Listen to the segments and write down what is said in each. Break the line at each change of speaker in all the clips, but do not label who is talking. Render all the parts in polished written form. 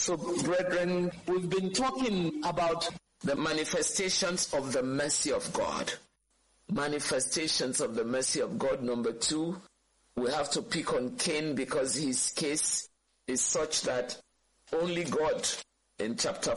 So, brethren, we've been talking about the manifestations of the mercy of God. Manifestations of the mercy of God. Number 2, we have to pick on Cain because his case is such that only God, in chapter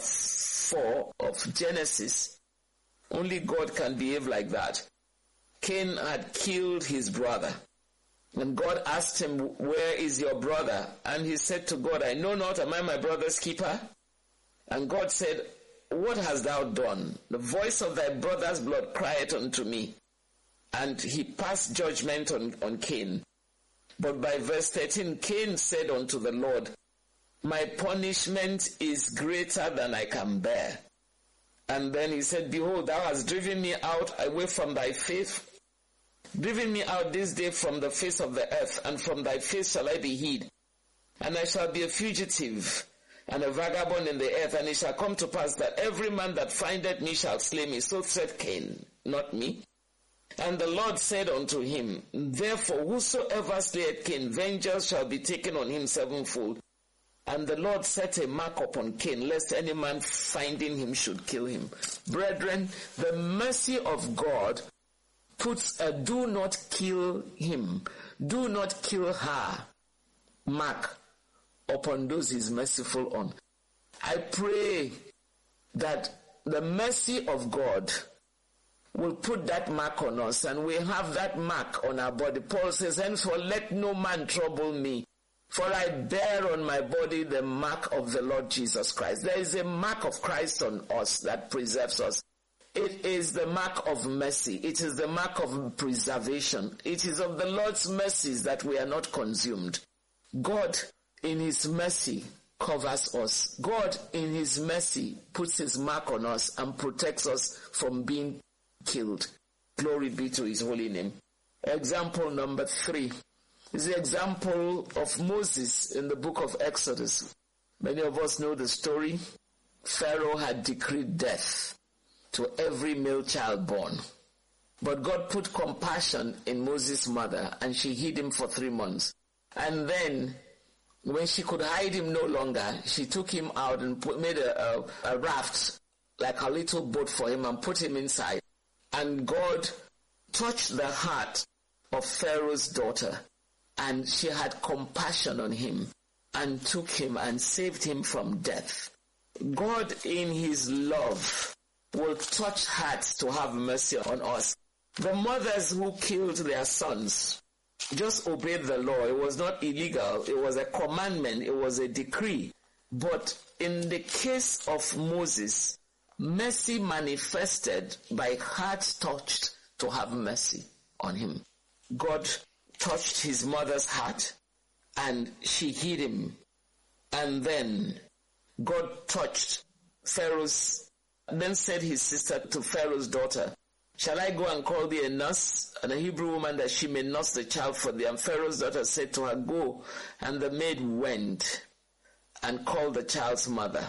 4 of Genesis, only God can behave like that. Cain had killed his brother. And God asked him, where is your brother? And he said to God, I know not, am I my brother's keeper? And God said, what hast thou done? The voice of thy brother's blood crieth unto me. And he passed judgment on Cain. But by verse 13, Cain said unto the Lord, my punishment is greater than I can bear. And then he said, behold, thou hast driven me out away from thy face, driven me out this day from the face of the earth, and from thy face shall I be hid. And I shall be a fugitive and a vagabond in the earth, and it shall come to pass that every man that findeth me shall slay me. So said Cain, not me. And the Lord said unto him, therefore whosoever slayeth Cain, vengeance shall be taken on him sevenfold. And the Lord set a mark upon Cain, lest any man finding him should kill him. Brethren, the mercy of God puts a do not kill him, do not kill her mark upon those he is merciful on. I pray that the mercy of God will put that mark on us, and we have that mark on our body. Paul says, henceforth let no man trouble me, for I bear on my body the mark of the Lord Jesus Christ. There is a mark of Christ on us that preserves us. It is the mark of mercy. It is the mark of preservation. It is of the Lord's mercies that we are not consumed. God, in his mercy, covers us. God, in his mercy, puts his mark on us and protects us from being killed. Glory be to his holy name. Example number 3 is the example of Moses in the book of Exodus. Many of us know the story. Pharaoh had decreed death to every male child born. But God put compassion in Moses' mother, and she hid him for 3 months. And then, when she could hide him no longer, she took him out and made a raft, like a little boat for him, and put him inside. And God touched the heart of Pharaoh's daughter, and she had compassion on him, and took him and saved him from death. God, in his love, will touch hearts to have mercy on us. The mothers who killed their sons just obeyed the law. It was not illegal. It was a commandment. It was a decree. But in the case of Moses, mercy manifested by hearts touched to have mercy on him. God touched his mother's heart, and she hid him. And then God touched Pharaoh's. Then said his sister to Pharaoh's daughter, shall I go and call thee a nurse, and a Hebrew woman, that she may nurse the child for thee? And Pharaoh's daughter said to her, go. And the maid went and called the child's mother.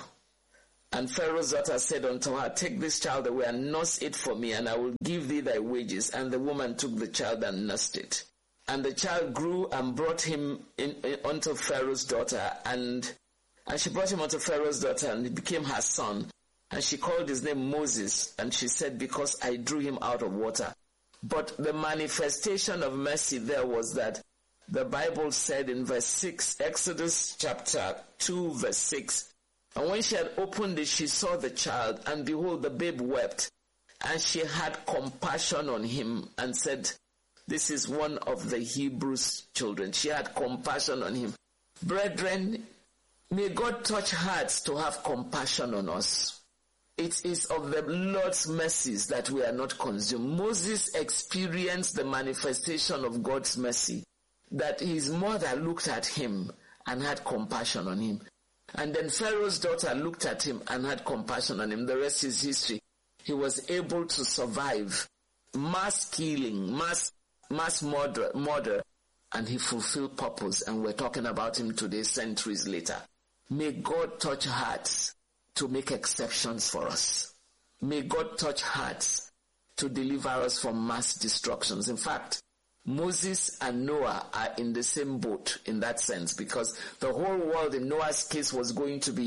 And Pharaoh's daughter said unto her, take this child away and nurse it for me, and I will give thee thy wages. And the woman took the child and nursed it. And the child grew and brought him unto Pharaoh's daughter, and she brought him unto Pharaoh's daughter, and he became her son. And she called his name Moses, and she said, because I drew him out of water. But the manifestation of mercy there was that the Bible said in verse 6, Exodus chapter 2, verse 6, and when she had opened it, she saw the child, and behold, the babe wept. And she had compassion on him and said, this is one of the Hebrews' children. She had compassion on him. Brethren, may God touch hearts to have compassion on us. It is of the Lord's mercies that we are not consumed. Moses experienced the manifestation of God's mercy, that his mother looked at him and had compassion on him. And then Pharaoh's daughter looked at him and had compassion on him. The rest is history. He was able to survive mass killing, mass murder, and he fulfilled purpose. And we're talking about him today, centuries later. May God touch hearts to make exceptions for us. May God touch hearts to deliver us from mass destructions. In fact, Moses and Noah are in the same boat in that sense, because the whole world in Noah's case was going to be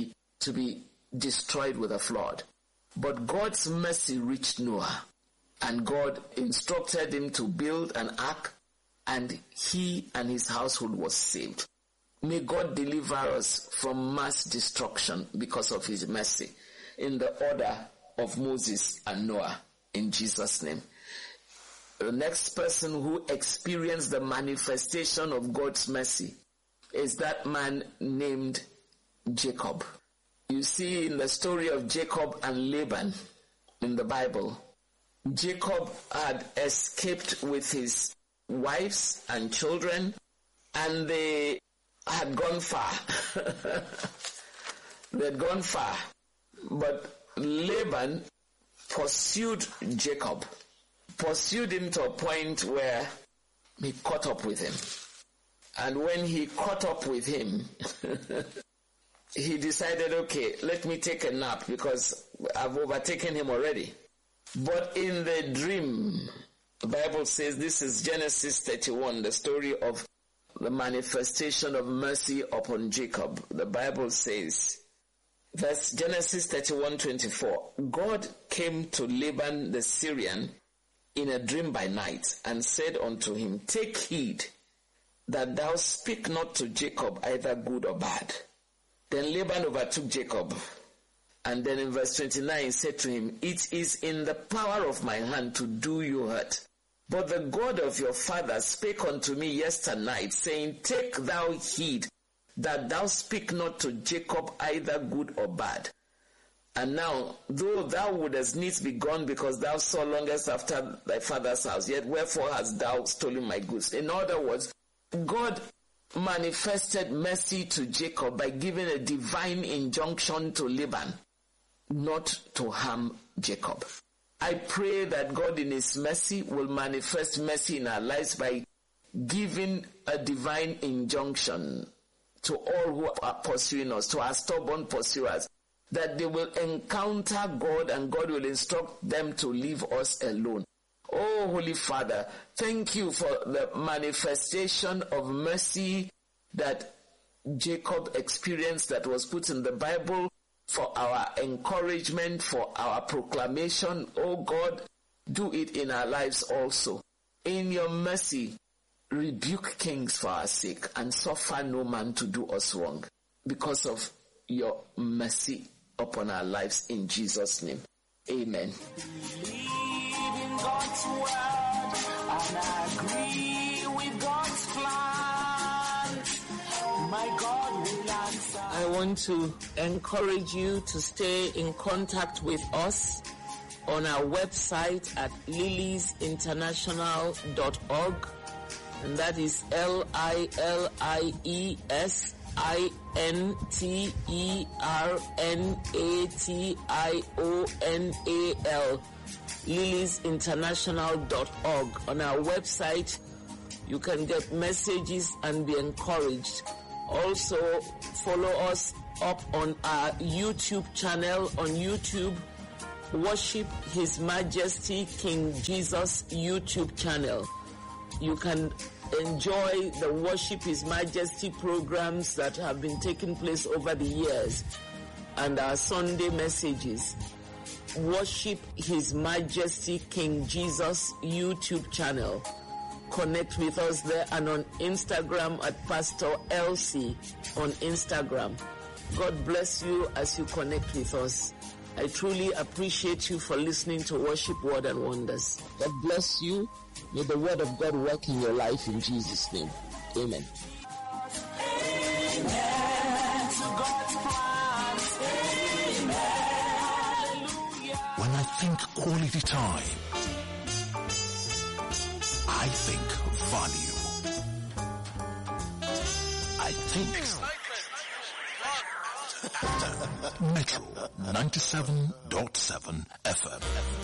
to be destroyed with a flood. But God's mercy reached Noah, and God instructed him to build an ark, and he and his household was saved. May God deliver us from mass destruction because of his mercy, in the order of Moses and Noah, in Jesus' name. The next person who experienced the manifestation of God's mercy is that man named Jacob. You see in the story of Jacob and Laban in the Bible, Jacob had escaped with his wives and children, and they had gone far. They had gone far. But Laban pursued Jacob, pursued him to a point where he caught up with him. And when he caught up with him, he decided, okay, let me take a nap because I've overtaken him already. But in the dream, the Bible says, this is Genesis 31, the story of the manifestation of mercy upon Jacob. The Bible says, verse Genesis 31:24, God came to Laban the Syrian in a dream by night and said unto him, take heed that thou speak not to Jacob either good or bad. Then Laban overtook Jacob. And then in verse 29 said to him, it is in the power of my hand to do you hurt. But the God of your father spake unto me yesternight, saying, take thou heed that thou speak not to Jacob either good or bad. And now, though thou wouldest needs be gone because thou so longest after thy father's house, yet wherefore hast thou stolen my goods? In other words, God manifested mercy to Jacob by giving a divine injunction to Laban not to harm Jacob. I pray that God in his mercy will manifest mercy in our lives by giving a divine injunction to all who are pursuing us, to our stubborn pursuers, that they will encounter God and God will instruct them to leave us alone. Oh, Holy Father, thank you for the manifestation of mercy that Jacob experienced, that was put in the Bible for our encouragement, for our proclamation. Oh God, do it in our lives also. In your mercy, rebuke kings for our sake and suffer no man to do us wrong because of your mercy upon our lives, in Jesus' name. Amen.
Believe in God's word and agree with God's plan. My God will answer.
I want to encourage you to stay in contact with us on our website at liliesinternational.org, and that is LILIESINTERNATIONAL, liliesinternational.org. On our website, you can get messages and be encouraged. Also, follow us up on our YouTube channel. On YouTube, Worship His Majesty King Jesus YouTube channel. You can enjoy the Worship His Majesty programs that have been taking place over the years and our Sunday messages. Worship His Majesty King Jesus YouTube channel. Connect with us there, and on Instagram at Pastor Elsie on Instagram. God bless you as you connect with us. I truly appreciate you for listening to Worship Word and Wonders. God bless you. May the word of God work in your life in Jesus' name. Amen.
When I think quality time, I think value. I think Metro 97.7 FM.